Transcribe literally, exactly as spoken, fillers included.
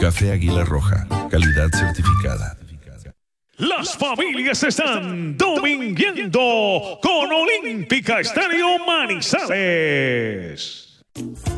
Café Águila Roja, calidad certificada. Las familias están domingueando con Olímpica Estéreo Manizales.